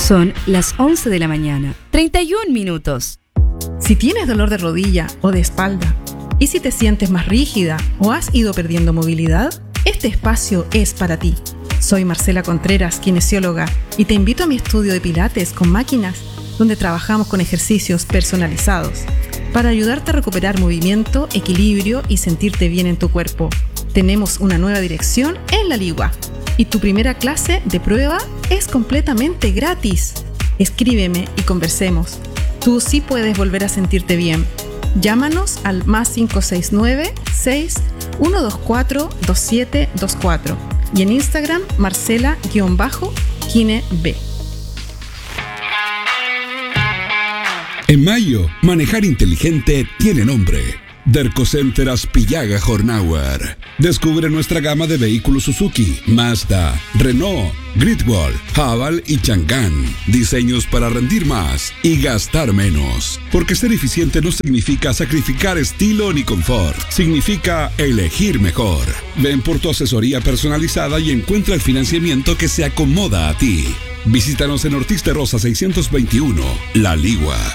Son las 11 de la mañana, 31 minutos. Si tienes dolor de rodilla o de espalda, y si te sientes más rígida o has ido perdiendo movilidad, este espacio es para ti. Soy Marcela Contreras, kinesióloga, y te invito a mi estudio de pilates con máquinas, donde trabajamos con ejercicios personalizados para ayudarte a recuperar movimiento, equilibrio y sentirte bien en tu cuerpo. Tenemos una nueva dirección en La Ligua y tu primera clase de prueba es completamente gratis. Escríbeme y conversemos. Tú sí puedes volver a sentirte bien. Llámanos al +569 6124 y en Instagram Marcela_KineB. En mayo, manejar inteligente tiene nombre. Derco Center Aspillaga Hornauer. Descubre nuestra gama de vehículos Suzuki, Mazda, Renault, Greatwall, Haval y Chang'an. Diseños para rendir más y gastar menos. Porque ser eficiente no significa sacrificar estilo ni confort. Significa elegir mejor. Ven por tu asesoría personalizada y encuentra el financiamiento que se acomoda a ti. Visítanos en Ortiz de Rosa 621, La Ligua.